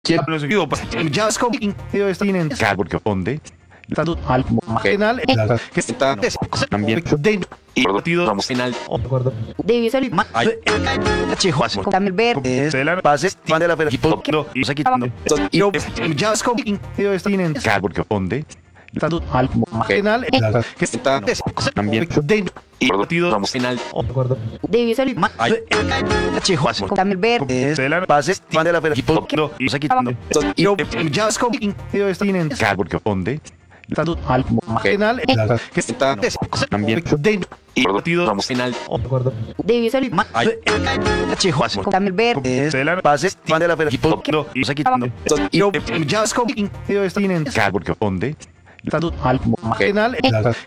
Ya es como porque onde al penal que está también de partido final Debe ser también ver es base de la equipo y aquí ya es como porque onde al penal que está también de partido final debe ser también ver es base de la equipo y aquí ya es como porque onde al penal que está también de partido final debe ser también ver es base de la equipo aquí ya es como porque onde al penal